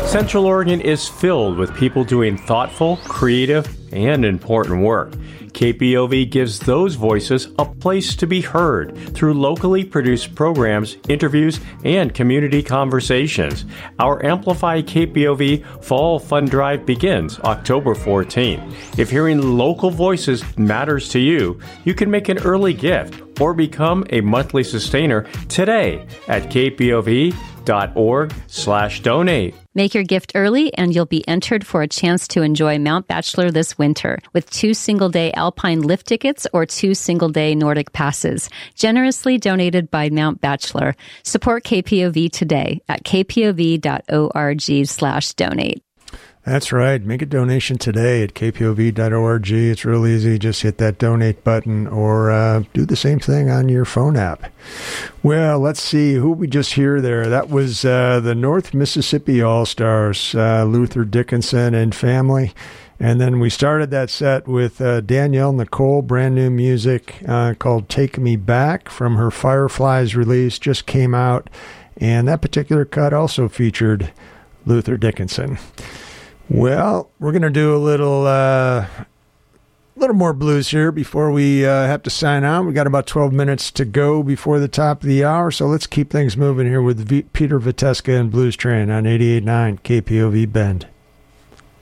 Central Oregon is filled with people doing thoughtful, creative, and important work. KPOV gives those voices a place to be heard through locally produced programs, interviews, and community conversations. Our Amplify KPOV Fall Fund Drive begins October 14th. If hearing local voices matters to you, you can make an early gift or become a monthly sustainer today at kpov.org/donate. Make your gift early and you'll be entered for a chance to enjoy Mount Bachelor this winter with 2 single-day Alpine lift tickets or 2 single-day Nordic passes, generously donated by Mount Bachelor. Support KPOV today at kpov.org/donate. That's right. Make a donation today at kpov.org. It's real easy. Just hit that donate button or do the same thing on your phone app. Well, let's see who we just hear there. That was the North Mississippi All-Stars, Luther Dickinson and family. And then we started that set with Danielle Nicole, brand new music called Take Me Back from her Fireflies release, just came out. And that particular cut also featured Luther Dickinson. Well, we're going to do a little more blues here before we have to sign on. We got about 12 minutes to go before the top of the hour, so let's keep things moving here with Peter Viteska and Blues Train on 88.9 KPOV Bend.